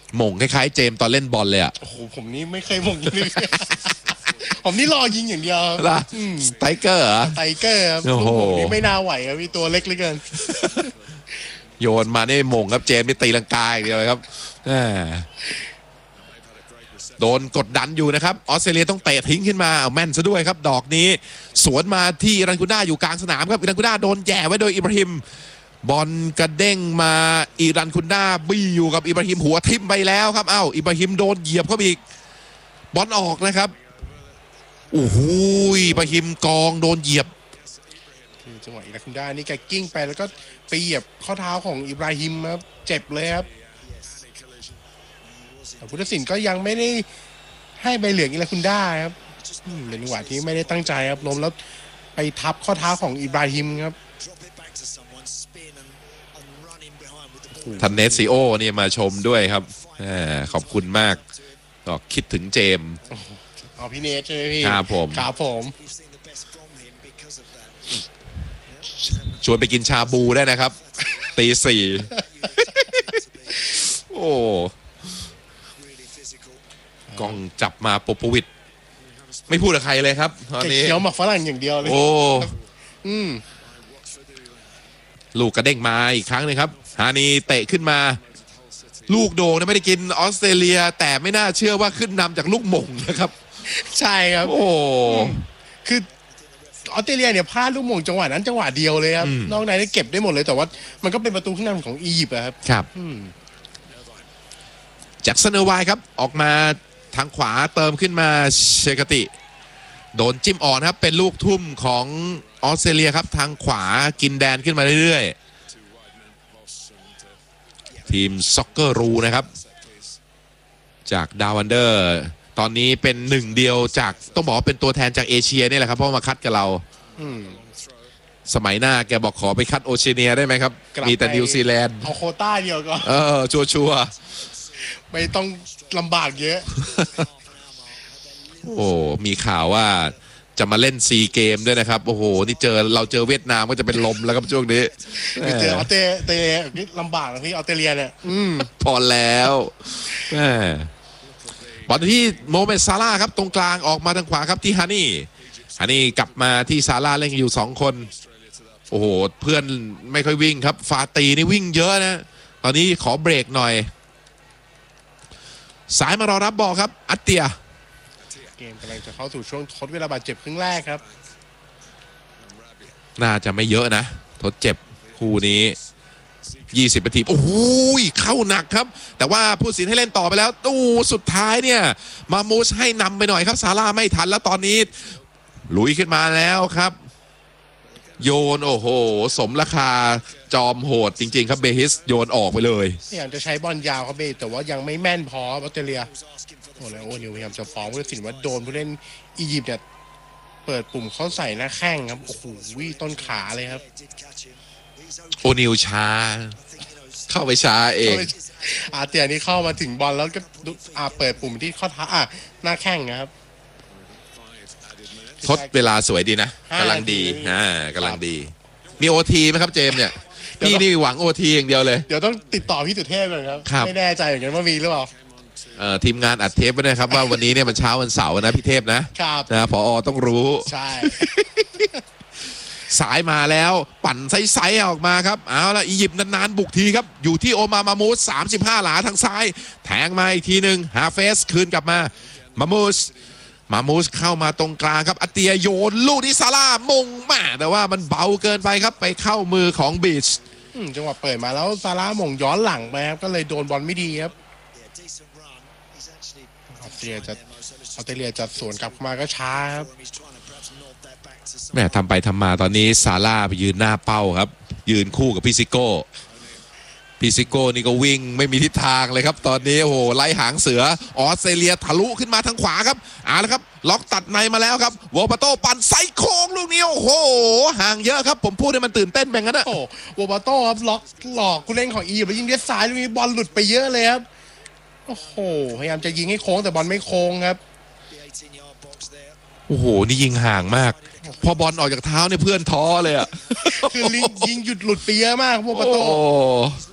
หม่งคล้ายๆเจมตอนเล่นบอลเลยอ่ะโอ้โหผมนี่ไม่เคยหม่งยิงเลยผมนี่รอยิงอย่างเดียวล่ะสไตรเกอร์เหรอไทเกอร์ครับโอ้โหนี่ไม่น่าไหวครับพี่ตัวเล็กเหลือเกินโยนมานี่หม่งครับเจมนี่ตีลังกาอย่างเดียวเลยครับโดนกดดันอยู่นะครับออสเตรเลียต้องเตะทิ้งขึ้นมาเอาแม่นซะด้วยครับดอกนี้สวนมาที่อิรันกุน่าอยู่กลางสนามครับอิรันกุน่าโดนแย่ไว้โดยอิบราฮิมบอลกระเด้งมาอิรันกุน่าบี้อยู่กับอิบราฮิมหัวทิ่มไปแล้วครับเอ้าอิบราฮิมโดนเหยียบเข้าไปอีกบอลออกนะครับโอ้โหอิบราฮิมกองโดนเหยียบจังหวะอิรันกุน่านี่แกกิ้งไปแล้วก็ไปเหยียบข้อเท้าของอิบราฮิมครับเจ็บเลยครับแต่ผู้ตัดสินก็ยังไม่ได้ให้ใบเหลืองอิรันกุน่าครับเป็นจังหวะที่ไม่ได้ตั้งใจครับล้มแล้วไปทับข้อเท้าของอิบราฮิมครับทันเนสซิโอนี่มาชมด้วยครับขอบคุณมากก็คิดถึงเจมพี่เนทใช่ไหมพี่ครับผมชวนไปกินชาบูได้นะครับตี 4โอ้กล้องจับมาโปโปวิชไม่พูดกับใครเลยครับตอนนี้เคี้ยวหมักฝรั่งอย่างเดียวเลยโอ้ลูกกระเด้งมาอีกครั้งนึงครับฮานีเตะขึ้นมาลูกโด่งไม่ได้กินออสเตรเลียแต่ไม่น่าเชื่อว่าขึ้นนำจากลูกหม่งนะครับใช่ครับโอ้คือออสเตรเลียเนี่ยพลาดลูกหม่งจังหวะนั้นจังหวะเดียวเลยครับนอกนั้นได้เก็บได้หมดเลยแต่ว่ามันก็เป็นประตูขึ้นนำของอียิปต์ครับครับจากเซเนอร์ไวครับออกมาทางขวาเติมขึ้นมาเชกติโดนจิ้มอ่อนครับเป็นลูกทุ่มของออสเตรเลียครับทางขวากินแดนขึ้นมาเรื่อยๆทีมซ็อกเกอร์รูนะครับจากดาววันเดอร์ตอนนี้เป็นหนึ่งเดียวจากต้องบอกว่าเป็นตัวแทนจากเอเชียนี่แหละครับเพราะมาคัดกับเราสมัยหน้าแกบอกขอไปคัดโอเชียเนียได้ไหมครับมีแต่นิวซีแลนด์เอาโควต้าเดียวก็ชัวร์ไม่ต้องลำบากเยอะโอ้มีข่าวว่าจะมาเล่นซีเกมด้วยนะครับโอ้โหนี่เราเจอเวียดนามก็จะเป็นลมแล้วครับช่วงนี้เจอออสเตรเลียนี่ลำบากนะพี่ออสเตรเลียเนี่ยพอแล้วบอลที่โมเมดซาร่าครับตรงกลางออกมาทางขวาครับที่ฮานี่กลับมาที่ซาร่าเล่นอยู่2คนโอ้โหเพื่อนไม่ค่อยวิ่งครับฟาตีนี่วิ่งเยอะนะตอนนี้ขอเบรกหน่อยสายมารอรับบอลครับอัตเตียเกมกำลังจะเข้าสู่ช่วงทดเวลาบาดเจ็บครึ่งแรกครับน่าจะไม่เยอะนะทดเจ็บคู่นี้20 นาทีโอ้โหเข้าหนักครับแต่ว่าผู้สินให้เล่นต่อไปแล้วสุดท้ายเนี่ยมามูสให้นำไปหน่อยครับซาร่าไม่ทันแล้วตอนนี้ลุยขึ้นมาแล้วครับโยนโอ้โหสมราคาจอมโหดจริงๆครับเบฮิสโยนออกไปเลยอยากจะใช้บอลยาวครับเบแต่ว่ายังไม่แม่นพอออสเตรเลียโอ้แล้วนิวพยายามจะฟ้องผู้ตัดสินว่าโดนผู้เล่นอียิปต์เนี่ยเปิดปุ่มเขาใส่หน้าแข้งครับโอ้โหต้นขาเลยครับโอนิวช้าเข้าไปช้าเองเตียนี่เข้ามาถึงบอลแล้วก็เปิดปุ่มที่ข้อเท้าหน้าแข้งนะครับทดเวลาสวยดีนะกำลังดีกำลังดีมีโอทีไหมครับเจมเนี่ยพี่นี่หวังโอทีอย่างเดียวเลยเดี๋ยวต้องติดต่อพี่สุเทพก่อนครับไม่แน่ใจเหมือนกันว่ามีหรือเปล่าทีมงานอัดเทปไว้นะครับว่าวันนี้เนี่ยมันเช้าวันเสาร์นะพี่เทพนะครับผอ.ต้องรู้ใช่สายมาแล้วปั่นไซส์ออกมาครับเอาละอียิปต์นานๆบุกทีครับอยู่ที่โอมามูส35 หลาทางซ้ายแทงมาอีกทีหนึ่งฮาเฟสคืนกลับมามามูสเข้ามาตรงกลางครับอัตเตียโยนลูกนี้ซาร่ามงมาแต่ว่ามันเบาเกินไปครับไปเข้ามือของบีชจังหวะเปิดมาแล้วซาร่ามงย้อนหลังไปครับก็เลยโดนบอลไม่ดีครับออสเตรเลียจะสวนกลับมาก็ช้าครับแม่ทำไปทำมาตอนนี้ซาร่าไปยืนหน้าเป้าครับยืนคู่กับพี่ซิโก้นี่ก็วิ่งไม่มีทิศทางเลยครับตอนนี้โอ้โหไล่หางเสือออสเตรเลียทะลุขึ้นมาทางขวาครับแล้วครับล็อกตัดในมาแล้วครับวอลปาโต้ปั่นไซโค้งลูกนี้โอ้โหห่างเยอะครับผมพูดให้มันตื่นเต้นแบบนั้นนะโอ้วอลปาโต้ครับล็อกหลอกผู้เล่นของอียิปต์แล้วยิงด้วยซ้ายลูกนี้บอลหลุดไปเยอะเลยครับโอ้โหพยายามจะยิงให้โค้งแต่บอลไม่โค้งครับโอ้โหนี่ยิงห่างมากพอบอลออกจากเท้าเนี่ยเพื่อนท้อเลยอ่ะคือยิงหยุดหลุดไปเยอะมากวอลปาโต้